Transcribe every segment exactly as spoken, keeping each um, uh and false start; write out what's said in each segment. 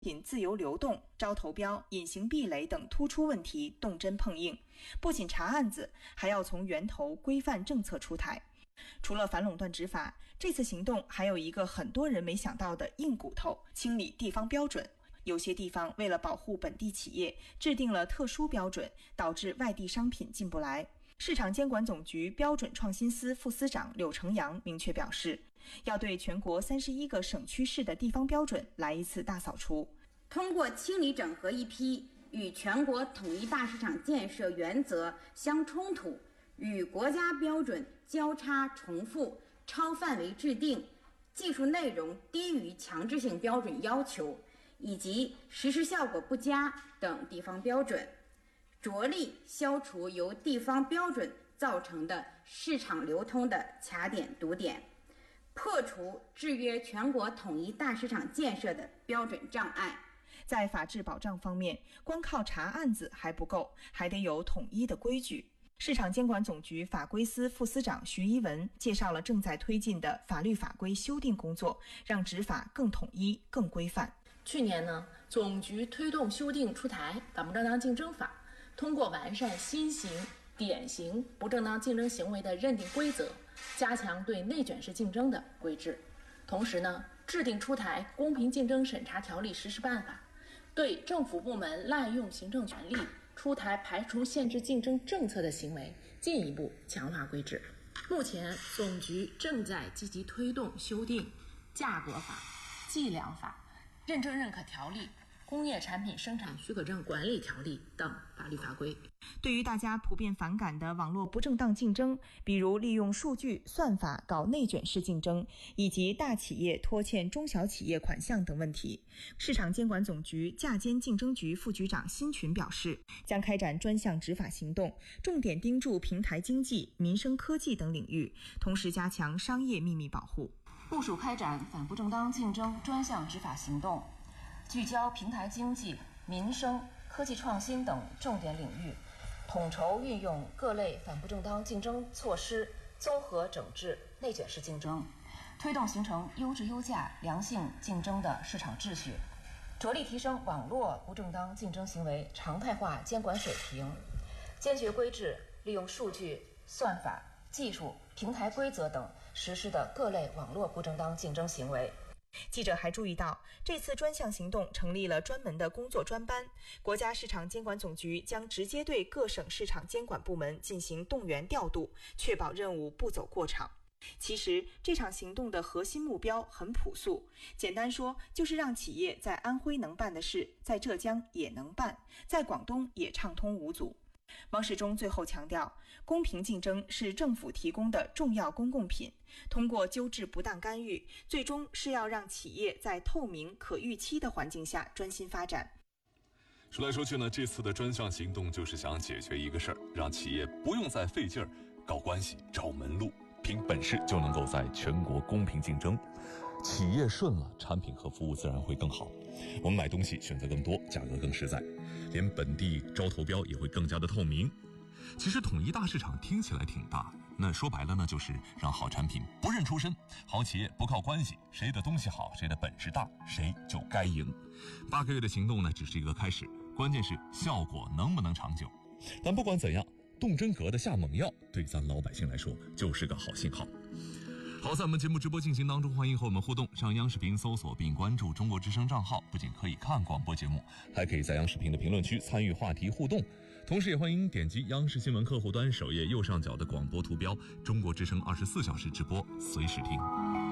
品自由流动、招投标、隐形壁垒等突出问题动真碰硬，不仅查案子，还要从源头规范政策出台。除了反垄断执法，这次行动还有一个很多人没想到的硬骨头：清理地方标准。有些地方为了保护本地企业，制定了特殊标准，导致外地商品进不来。市场监管总局标准创新司副司长柳成阳明确表示，要对全国三十一个省区市的地方标准来一次大扫除， 通过清理整合一批与全国统一大市场建设原则相冲突、与国家标准交叉重复、超范围制定、技术内容低于强制性标准要求以及实施效果不佳等地方标准，着力消除由地方标准造成的市场流通的卡点堵点，破除制约全国统一大市场建设的标准障碍。 在法治保障方面，光靠查案子还不够，还得有统一的规矩。市场监管总局法规司副司长徐一文介绍了正在推进的法律法规修订工作，让执法更统一、更规范。 去年呢，总局推动修订出台《反不正当竞争法》，通过完善新型、典型不正当竞争行为的认定规则，加强对内卷式竞争的规制。同时呢，制定出台《公平竞争审查条例实施办法》，对政府部门滥用行政权力、出台排除限制竞争政策的行为进一步强化规制。目前，总局正在积极推动修订价格法、计量法、认证认可条例、工业产品生产许可证管理条例等法律法规。 对于大家普遍反感的网络不正当竞争，比如利用数据算法搞内卷式竞争，以及大企业拖欠中小企业款项等问题，市场监管总局价监竞争局副局长辛群表示，将开展专项执法行动，重点盯住平台经济、民生科技等领域，同时加强商业秘密保护。 部署开展反不正当竞争专项执法行动，聚焦平台经济、民生、科技创新等重点领域，统筹运用各类反不正当竞争措施，综合整治内卷式竞争，推动形成优质优价、良性竞争的市场秩序，着力提升网络不正当竞争行为常态化监管水平，坚决规制利用数据、算法、技术、平台规则等实施的各类网络不正当竞争行为。 记者还注意到，这次专项行动成立了专门的工作专班，国家市场监管总局将直接对各省市场监管部门进行动员调度，确保任务不走过场。其实，这场行动的核心目标很朴素，简单说就是让企业在安徽能办的事，在浙江也能办，在广东也畅通无阻。王世忠最后强调，公平竞争是政府提供的重要公共品，通过纠治不当干预，最终是要让企业在透明可预期的环境下专心发展。 说来说去呢，这次的专项行动就是想解决一个事儿，让企业不用再费劲儿搞关系、找门路，凭本事就能够在全国公平竞争。企业顺了，产品和服务自然会更好，我们买东西选择更多，价格更实在，连本地招投标也会更加的透明。其实统一大市场听起来挺大，那说白了呢，就是让好产品不认出身，好企业不靠关系，谁的东西好，谁的本事大，谁就该赢。八个月的行动呢，只是一个开始，关键是效果能不能长久。但不管怎样，动真格的下猛药，对咱老百姓来说就是个好信号。好，在我们节目直播进行当中，欢迎和我们互动，上央视频搜索并关注中国之声账号，不仅可以看广播节目，还可以在央视频的评论区参与话题互动，同时也欢迎点击央视新闻客户端首页右上角的广播图标，中国之声二十四小时直播，随时听。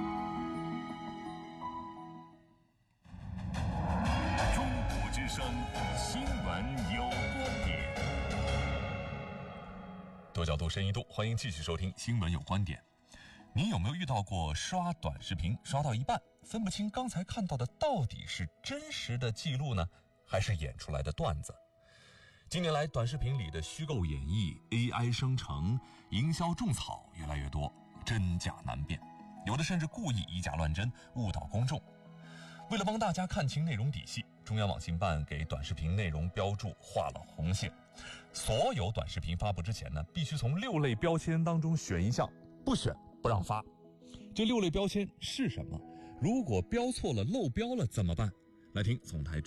中国之声新闻有观点， 多角度深一度，欢迎继续收听新闻有观点。你有没有遇到过刷短视频刷到一半分不清刚才看到的到底是真实的记录呢，还是演出来的段子？近年来，短视频里的虚构演绎、A I 生成、营销种草越来越多，真假难辨，有的甚至故意以假乱真，误导公众。为了帮大家看清内容底细，中央网信办给短视频内容标注画了红线，所有短视频发布之前呢，必须从六类标签当中选一项，不选不让发。这六类标签是什么？如果标错了、漏标了怎么办？ 来听总台